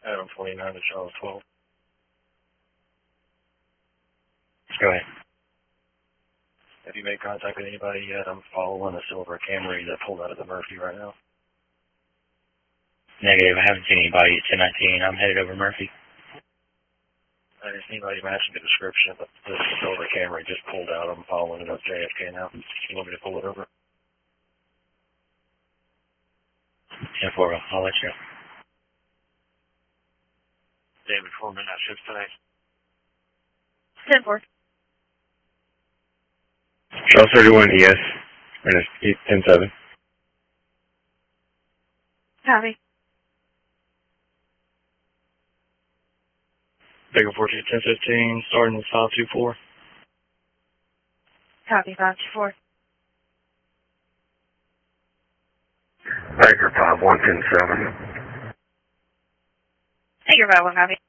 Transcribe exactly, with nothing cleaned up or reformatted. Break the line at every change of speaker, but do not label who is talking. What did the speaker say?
Adam twenty-nine to Charles twelve.
Go ahead.
Have you made contact with anybody yet? I'm following a silver Camry that pulled out of the Murphy right now.
Negative. I haven't seen anybody at ten nineteen. I'm headed over Murphy.
I didn't see anybody matching the description, but this silver Camry just pulled out. I'm following it up J F K now. You want me to pull it over?
ten four. I'll let you know.
David, four midnight shift today.
ten four.
Charles thirty-one E S, Ernest ten seven.
Copy.
Baker fourteen ten fifteen, starting five two four.
Copy, five two four.
Baker five one ten seven.
Baker five one, copy.